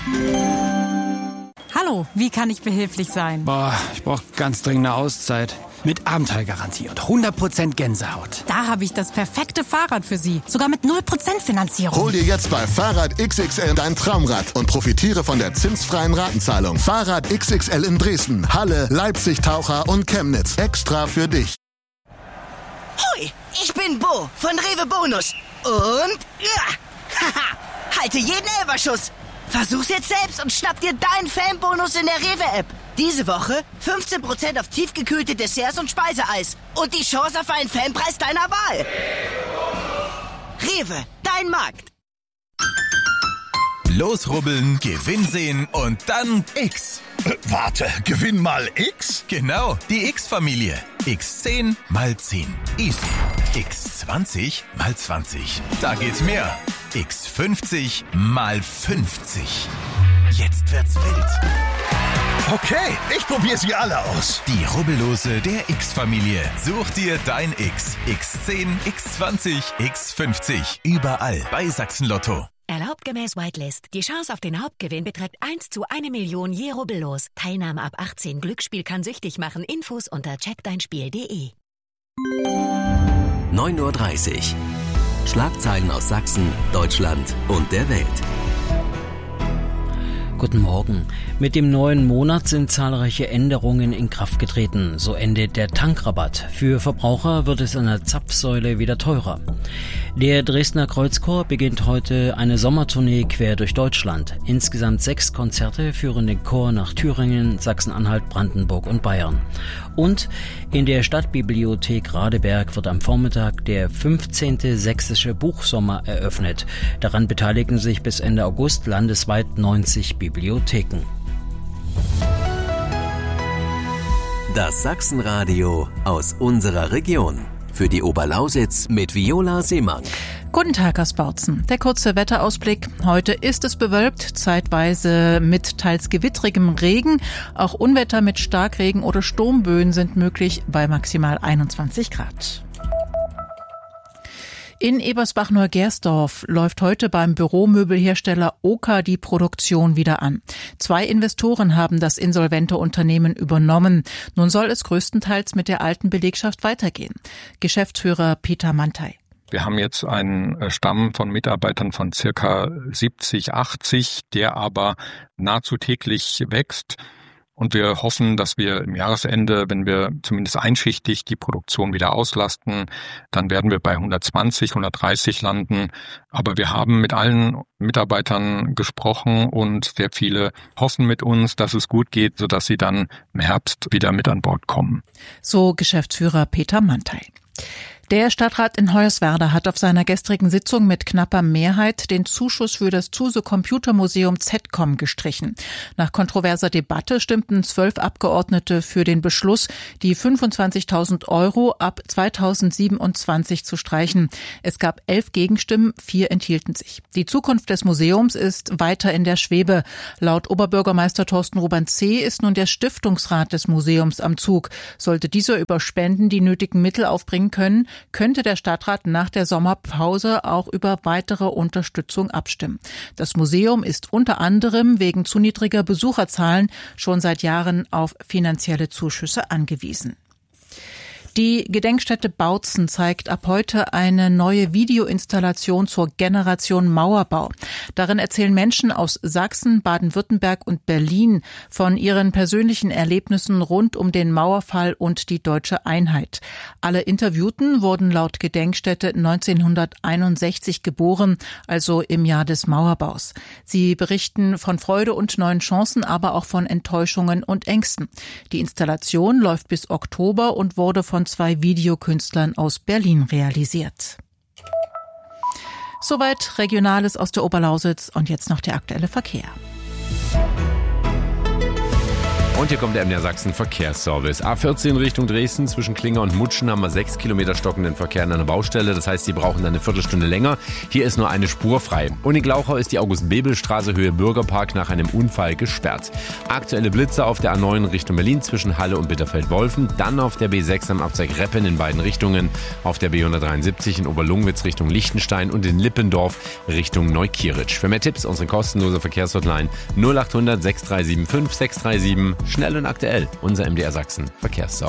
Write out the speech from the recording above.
Hallo, wie kann ich behilflich sein? Ich brauche ganz dringend eine Auszeit. Mit Abenteuergarantie und 100% Gänsehaut. Da habe ich das perfekte Fahrrad für Sie. Sogar mit 0% Finanzierung. Hol dir jetzt bei Fahrrad XXL dein Traumrad und profitiere von der zinsfreien Ratenzahlung. Fahrrad XXL in Dresden, Halle, Leipzig, Taucher und Chemnitz. Extra für dich. Hoi, ich bin Bo von Rewe Bonus. Und halte jeden Elferschuss. Versuch's jetzt selbst und schnapp dir deinen Fanbonus in der Rewe-App. Diese Woche 15% auf tiefgekühlte Desserts und Speiseeis. Und die Chance auf einen Fanpreis deiner Wahl. Rewe, dein Markt. Losrubbeln, Gewinn sehen und dann X. Warte, Gewinn mal X? Genau, die X-Familie. X10 mal 10. Easy. X20 mal 20. Da geht's mehr. X50 mal 50. Jetzt wird's wild. Okay, ich probiere sie alle aus. Die Rubbellose der X-Familie. Such dir dein X. X10, X20, X50. Überall bei Sachsen-Lotto. Erlaubt gemäß Whitelist. Die Chance auf den Hauptgewinn beträgt 1 zu 1 Million je Rubbellos. Teilnahme ab 18. Glücksspiel kann süchtig machen. Infos unter checkdeinspiel.de. 9:30 Uhr. Schlagzeilen aus Sachsen, Deutschland und der Welt. Guten Morgen. Mit dem neuen Monat sind zahlreiche Änderungen in Kraft getreten. So endet der Tankrabatt. Für Verbraucher wird es an der Zapfsäule wieder teurer. Der Dresdner Kreuzchor beginnt heute eine Sommertournee quer durch Deutschland. Insgesamt 6 Konzerte führen den Chor nach Thüringen, Sachsen-Anhalt, Brandenburg und Bayern. Und in der Stadtbibliothek Radeberg wird am Vormittag der 15. Sächsische Buchsommer eröffnet. Daran beteiligen sich bis Ende August landesweit 90 Bibliotheken. Das Sachsenradio aus unserer Region. Für die Oberlausitz mit Viola Seemann. Guten Tag aus Bautzen. Der kurze Wetterausblick. Heute ist es bewölkt, zeitweise mit teils gewittrigem Regen. Auch Unwetter mit Starkregen oder Sturmböen sind möglich bei maximal 21 Grad. In Ebersbach-Neugersdorf läuft heute beim Büromöbelhersteller Oka die Produktion wieder an. 2 Investoren haben das insolvente Unternehmen übernommen. Nun soll es größtenteils mit der alten Belegschaft weitergehen. Geschäftsführer Peter Mantei. Wir haben jetzt einen Stamm von Mitarbeitern von circa 70, 80, der aber nahezu täglich wächst. Und wir hoffen, dass wir im Jahresende, wenn wir zumindest einschichtig die Produktion wieder auslasten, dann werden wir bei 120, 130 landen. Aber wir haben mit allen Mitarbeitern gesprochen und sehr viele hoffen mit uns, dass es gut geht, sodass sie dann im Herbst wieder mit an Bord kommen. So Geschäftsführer Peter Mantei. Der Stadtrat in Hoyerswerda hat auf seiner gestrigen Sitzung mit knapper Mehrheit den Zuschuss für das Zuse Computermuseum ZCOM gestrichen. Nach kontroverser Debatte stimmten 12 Abgeordnete für den Beschluss, die 25.000 € ab 2027 zu streichen. Es gab 11 Gegenstimmen, 4 enthielten sich. Die Zukunft des Museums ist weiter in der Schwebe. Laut Oberbürgermeister Thorsten Ruban-C. ist nun der Stiftungsrat des Museums am Zug. Sollte dieser über Spenden die nötigen Mittel aufbringen können, könnte der Stadtrat nach der Sommerpause auch über weitere Unterstützung abstimmen. Das Museum ist unter anderem wegen zu niedriger Besucherzahlen schon seit Jahren auf finanzielle Zuschüsse angewiesen. Die Gedenkstätte Bautzen zeigt ab heute eine neue Videoinstallation zur Generation Mauerbau. Darin erzählen Menschen aus Sachsen, Baden-Württemberg und Berlin von ihren persönlichen Erlebnissen rund um den Mauerfall und die deutsche Einheit. Alle Interviewten wurden laut Gedenkstätte 1961 geboren, also im Jahr des Mauerbaus. Sie berichten von Freude und neuen Chancen, aber auch von Enttäuschungen und Ängsten. Die Installation läuft bis Oktober und wurde von 2 Videokünstlern aus Berlin realisiert. Soweit Regionales aus der Oberlausitz und jetzt noch der aktuelle Verkehr. Und hier kommt der MDR Sachsen Verkehrsservice. A14 Richtung Dresden zwischen Klinger und Mutschen haben wir 6 Kilometer stockenden Verkehr an einer Baustelle. Das heißt, Sie brauchen dann eine Viertelstunde länger. Hier ist nur eine Spur frei. Und in Glauchau ist die August-Bebel-Straße Höhe Bürgerpark nach einem Unfall gesperrt. Aktuelle Blitzer auf der A9 Richtung Berlin zwischen Halle und Bitterfeld-Wolfen. Dann auf der B6 am Abzweig Reppen in beiden Richtungen. Auf der B173 in Oberlungwitz Richtung Lichtenstein und in Lippendorf Richtung Neukirch. Für mehr Tipps unsere kostenlose Verkehrshotline 0800 6375 637. Schnell und aktuell, unser MDR Sachsen Verkehrsservice.